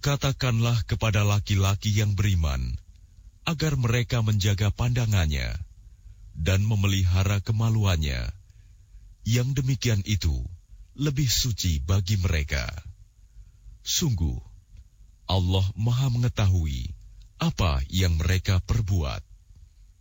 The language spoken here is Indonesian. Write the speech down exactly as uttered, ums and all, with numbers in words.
Katakanlah kepada laki-laki yang beriman, agar mereka menjaga pandangannya dan memelihara kemaluannya. Yang demikian itu lebih suci bagi mereka. Sungguh, Allah Maha Mengetahui apa yang mereka perbuat.